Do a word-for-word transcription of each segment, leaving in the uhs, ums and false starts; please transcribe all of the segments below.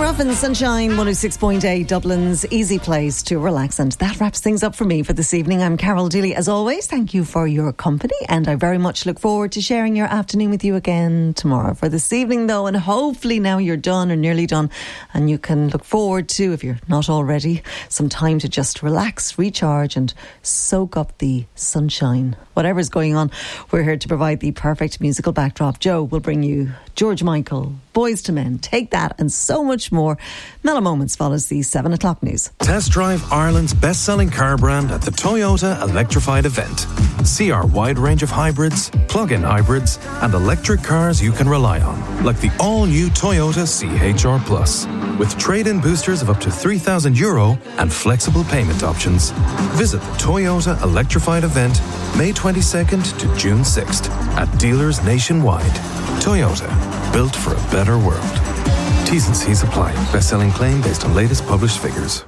Ruffin, Sunshine one oh six point eight, Dublin's easy place to relax. And that wraps things up for me for this evening. I'm Carol Deely. As always, thank you for your company, and I very much look forward to sharing your afternoon with you again tomorrow. For this evening, though, and hopefully now you're done or nearly done, and you can look forward to, if you're not already, some time to just relax, recharge, and soak up the sunshine. Whatever's going on, we're here to provide the perfect musical backdrop. Joe will bring you George Michael, Boys to Men, Take That, and so much more. Mellow Moments follows the seven o'clock news. Test drive Ireland's best-selling car brand at the Toyota Electrified event. See our wide range of hybrids, plug-in hybrids, and electric cars you can rely on, like the all-new Toyota C H R Plus, with trade-in boosters of up to three thousand euro and flexible payment options. Visit the Toyota Electrified event May twenty-second to June sixth at dealers nationwide. Toyota, built for a better world. T's and C's apply. Best-selling claim based on latest published figures.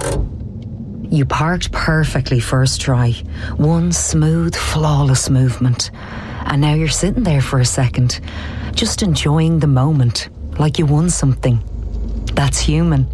You parked perfectly first try. One smooth, flawless movement. And now you're sitting there for a second, just enjoying the moment, like you won something. That's human.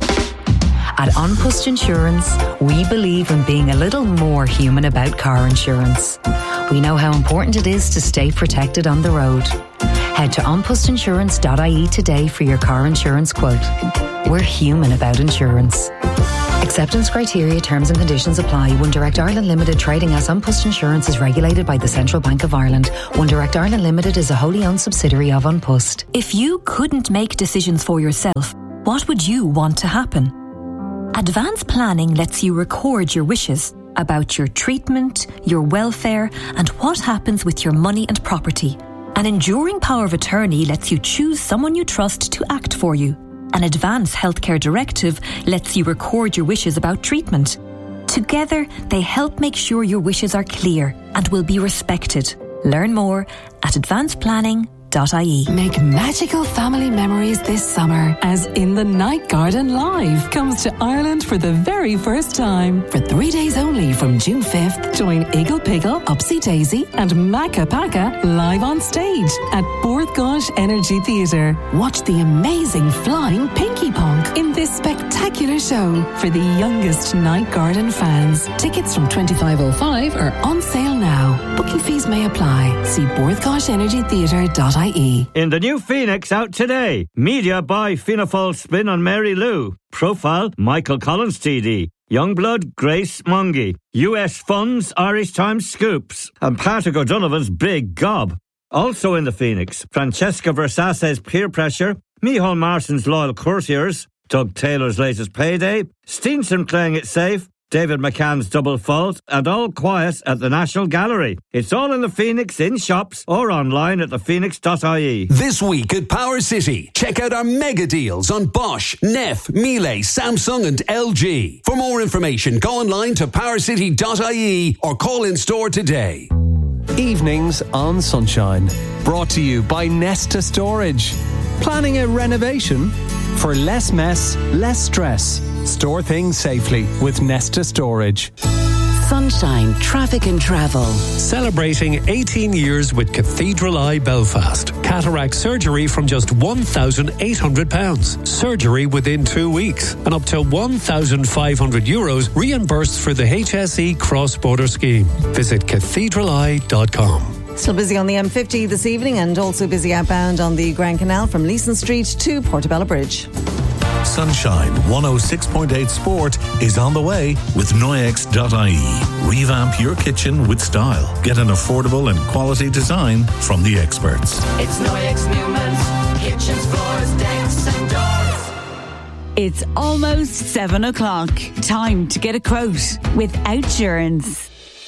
At An Post Insurance, we believe in being a little more human about car insurance. We know how important it is to stay protected on the road. Head to an post insurance dot I E today for your car insurance quote. We're human about insurance. Acceptance criteria, terms and conditions apply. One Direct Ireland Limited, trading as An Post Insurance, is regulated by the Central Bank of Ireland. One Direct Ireland Limited is a wholly owned subsidiary of An Post. If you couldn't make decisions for yourself, what would you want to happen? Advanced planning lets you record your wishes about your treatment, your welfare, and what happens with your money and property. An enduring power of attorney lets you choose someone you trust to act for you. An advance healthcare directive lets you record your wishes about treatment. Together, they help make sure your wishes are clear and will be respected. Learn more at advanced planning dot I E. Make magical family memories this summer as In the Night Garden Live comes to Ireland for the very first time. For three days only from June fifth, join Eagle Piggle, Upsy Daisy and Macca Pacca live on stage at Borthgosh Energy Theatre. Watch the amazing flying Pinky Punk in this spectacular show for the youngest Night Garden fans. Tickets from twenty-five oh five are on sale now. Booking fees may apply. See borthgosh energy theatre dot I E. In the new Phoenix out today, media by Fianna Fáil spin on Mary Lou. Profile Michael Collins T D. Youngblood Grace Mungy. U S funds Irish Times scoops. And Patrick O'Donovan's big gob. Also in the Phoenix, Francesca Versace's peer pressure. Micheál Martin's loyal courtiers. Doug Taylor's latest payday. Steenson playing it safe. David McCann's double fault, and all quiet at the National Gallery. It's all in the Phoenix, in shops, or online at the phoenix dot I E. This week at Power City, check out our mega deals on Bosch, Neff, Miele, Samsung and L G. For more information, go online to power city dot I E or call in store today. Evenings on Sunshine, brought to you by Nesta Storage. Planning a renovation? For less mess, less stress. Store things safely with Nesta Storage. Sunshine Traffic and Travel. Celebrating eighteen years with Cathedral Eye Belfast. Cataract surgery from just one thousand eight hundred pounds. Surgery within two weeks. And up to one thousand five hundred euros reimbursed for the H S E cross-border scheme. Visit cathedral eye dot com. Still busy on the M fifty this evening, and also busy outbound on the Grand Canal from Leeson Street to Portobello Bridge. Sunshine one oh six point eight Sport is on the way with Noyex dot I E. Revamp your kitchen with style. Get an affordable and quality design from the experts. It's Noyex Newman's kitchens, floors, decks and doors. It's almost seven o'clock. Time to get a quote with Outsurance.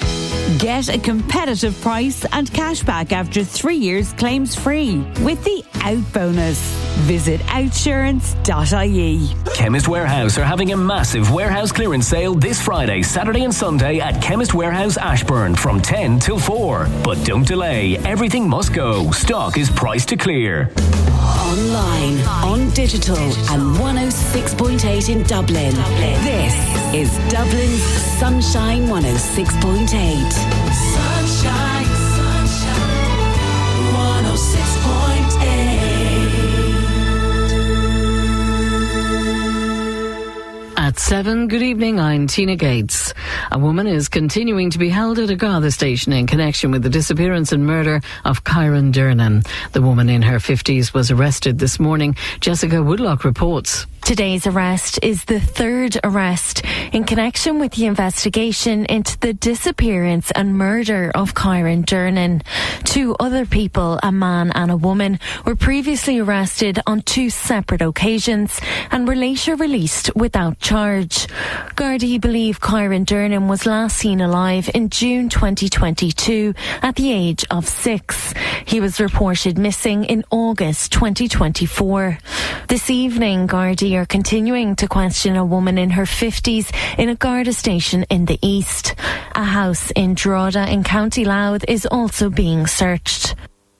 Get a competitive price and cashback after three years claims free with the Out Bonus. Visit outsurance dot I E. Chemist Warehouse are having a massive warehouse clearance sale this Friday, Saturday and Sunday at Chemist Warehouse Ashburn from ten till four. But don't delay, everything must go. Stock is priced to clear. Online, on digital and one oh six point eight in Dublin. This is Dublin's Sunshine one oh six point eight. Sunshine, sunshine, one oh six point eight. At seven, good evening, I'm Tina Gates. A woman is continuing to be held at a Garda station in connection with the disappearance and murder of Kyron Dernan. The woman in her fifties was arrested this morning. Jessica Woodlock reports. Today's arrest is the third arrest in connection with the investigation into the disappearance and murder of Kyron Dernan. Two other people, a man and a woman, were previously arrested on two separate occasions and were later released without charge. Gardaí believe Kyron Dernan was last seen alive in June twenty twenty-two at the age of six. He was reported missing in August twenty twenty-four. This evening, Gardaí are continuing to question a woman in her fifties in a Garda station in the east. A house in Drogheda in County Louth is also being searched.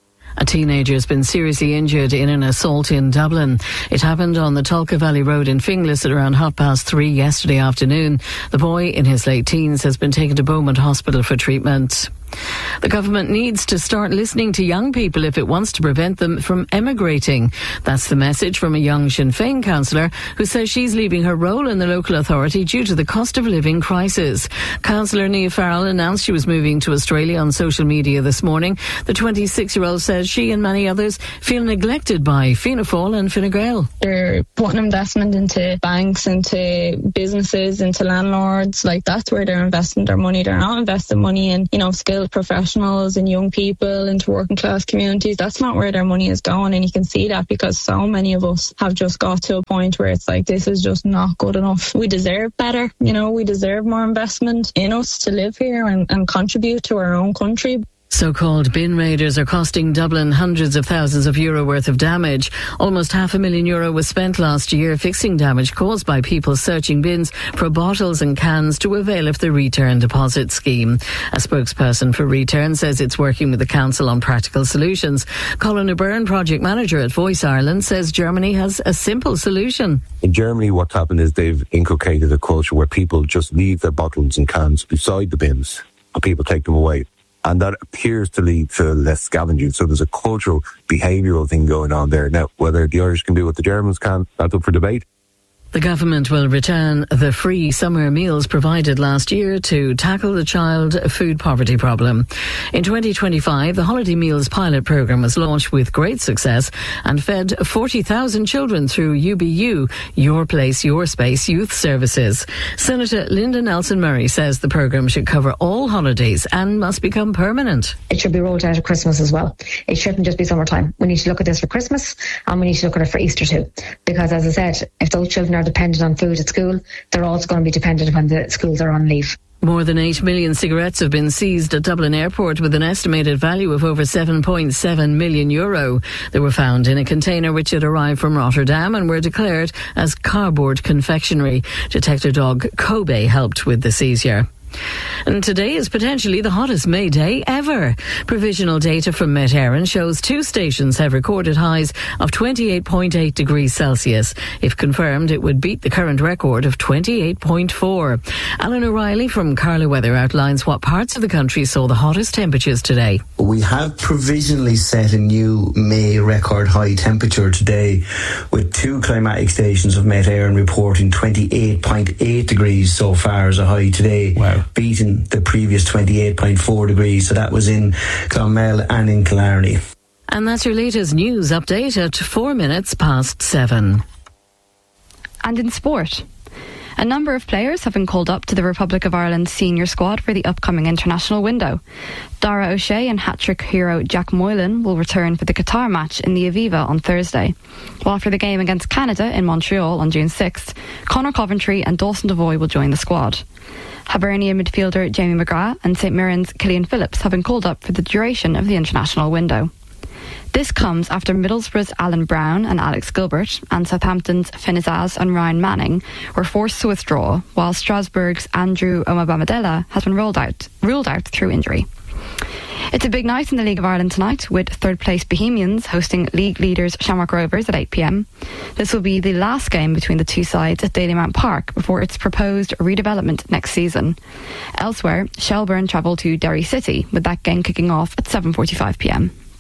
A teenager has been seriously injured in an assault in Dublin. It happened on the Tulka Valley Road in Finglas at around half past three yesterday afternoon. The boy, in his late teens, has been taken to Beaumont Hospital for treatment. The government needs to start listening to young people if it wants to prevent them from emigrating. That's the message from a young Sinn Féin councillor who says she's leaving her role in the local authority due to the cost of living crisis. Councillor Nia Farrell announced she was moving to Australia on social media this morning. The twenty-six-year-old says she and many others feel neglected by Fianna Fáil and Fine Gael. They're putting investment into banks, into businesses, into landlords. Like, that's where they're investing their money. They're not investing money in, you know, skilled professionals and young people into working class communities. That's not where their money is going, and you can see that because so many of us have just got to a point where it's like, this is just not good enough. We deserve better, you know, we deserve more investment in us to live here and, and contribute to our own country. So-called bin raiders are costing Dublin hundreds of thousands of euro worth of damage. Almost half a million euro was spent last year fixing damage caused by people searching bins for bottles and cans to avail of the return deposit scheme. A spokesperson for Return says it's working with the council on practical solutions. Colin O'Byrne, project manager at Voice Ireland, says Germany has a simple solution. In Germany, what's happened is they've inculcated a culture where people just leave their bottles and cans beside the bins and people take them away. And that appears to lead to less scavenging. So there's a cultural, behavioural thing going on there. Now, whether the Irish can do what the Germans can, that's up for debate. The government will return the free summer meals provided last year to tackle the child food poverty problem. In twenty twenty-five, the Holiday Meals pilot programme was launched with great success and fed forty thousand children through U B U, Your Place, Your Space Youth Services. Senator Linda Nelson-Murray says the programme should cover all holidays and must become permanent. It should be rolled out at Christmas as well. It shouldn't just be summertime. We need to look at this for Christmas and we need to look at it for Easter too. Because as I said, if those children are dependent on food at school, they're also going to be dependent when the schools are on leave. More than eight million cigarettes have been seized at Dublin Airport with an estimated value of over seven point seven million euro. They were found in a container which had arrived from Rotterdam and were declared as cardboard confectionery. Detector dog Kobe helped with the seizure. And today is potentially the hottest May day ever. Provisional data from Met Éireann shows two stations have recorded highs of twenty-eight point eight degrees Celsius. If confirmed, it would beat the current record of twenty-eight point four. Alan O'Reilly from Carla Weather outlines what parts of the country saw the hottest temperatures today. We have provisionally set a new May record high temperature today, with two climatic stations of Met Éireann reporting twenty-eight point eight degrees so far as a high today. Wow. Beating the previous twenty-eight point four degrees. So that was in Clonmel and in Killarney. And that's your latest news update at four minutes past seven. And in sport, a number of players have been called up to the Republic of Ireland senior squad for the upcoming international window. Dara O'Shea and hat-trick hero Jack Moylan will return for the Qatar match in the Aviva on Thursday. While for the game against Canada in Montreal on June sixth, Conor Coventry and Dawson Devoy will join the squad. Hibernian midfielder Jamie McGrath and St Mirren's Killian Phillips have been called up for the duration of the international window. This comes after Middlesbrough's Alan Brown and Alex Gilbert and Southampton's Finn Azaz and Ryan Manning were forced to withdraw, while Strasbourg's Andrew Omabamadela has been ruled out, ruled out through injury. It's a big night in the League of Ireland tonight, with third-place Bohemians hosting league leaders Shamrock Rovers at eight p.m. This will be the last game between the two sides at Dalymount Park before its proposed redevelopment next season. Elsewhere, Shelbourne travel to Derry City, with that game kicking off at seven forty-five p.m.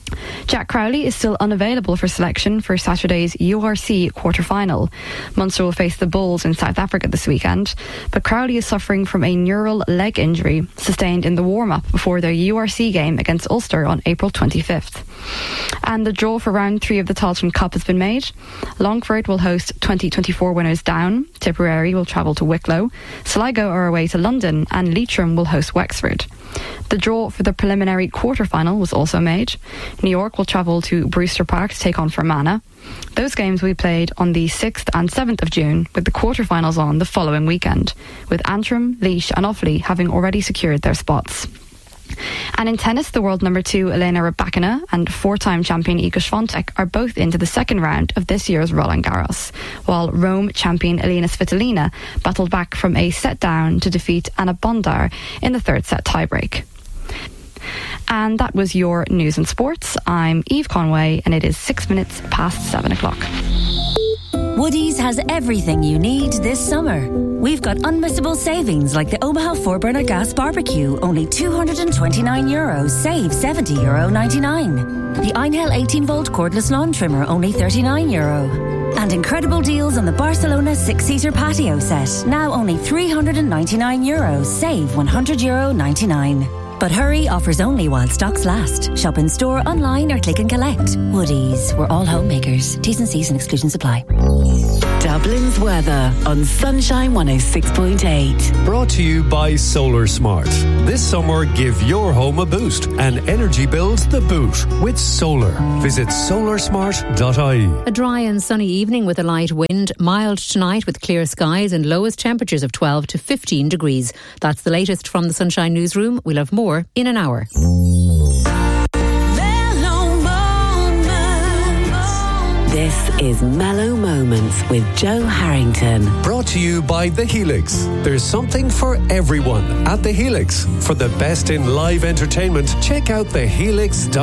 Jack Crowley is still unavailable for selection for Saturday's U R C quarter-final. Munster will face the Bulls in South Africa this weekend, but Crowley is suffering from a neural leg injury sustained in the warm-up before their U R C game against Ulster on April twenty-fifth. And the draw for round three of the Tailteann Cup has been made. Longford will host twenty twenty-four winners Down, Tipperary will travel to Wicklow, Sligo are away to London, and Leitrim will host Wexford. The draw for the preliminary quarter-final was also made. New York will travel to Brewster Park to take on Fermanagh. Those games will be played on the sixth and seventh of June, with the quarter-finals on the following weekend, with Antrim, Laois and Offaly having already secured their spots. And in tennis, the world number two Elena Rybakina and four-time champion Iga Swiatek are both into the second round of this year's Roland Garros, while Rome champion Elena Svitolina battled back from a set down to defeat Anna Bondar in the third set tiebreak. And that was your news and sports. I'm Eve Conway, and it is six minutes past seven o'clock. Woodies has everything you need this summer. We've got unmissable savings like the Omaha four burner gas barbecue, only two hundred twenty-nine euros, save seventy euro ninety-nine. The Einhell eighteen volt cordless lawn trimmer, only thirty-nine euro. And incredible deals on the Barcelona six-seater patio set, now only three hundred ninety-nine euros, save one hundred euro ninety-nine. But hurry, offers only while stocks last. Shop in store, online or click and collect. Woodies, we're all homemakers. T's and C's and exclusions apply. Dublin's weather on Sunshine one oh six point eight. Brought to you by Solar Smart. This summer, give your home a boost and energy bills the boot with solar. Visit solar smart dot I E. A dry and sunny evening with a light wind, mild tonight with clear skies and lowest temperatures of twelve to fifteen degrees. That's the latest from the Sunshine Newsroom. We'll have more in an hour. This is Mellow Moments with Joe Harrington. Brought to you by The Helix. There's something for everyone at The Helix. For the best in live entertainment, check out the helix dot I E.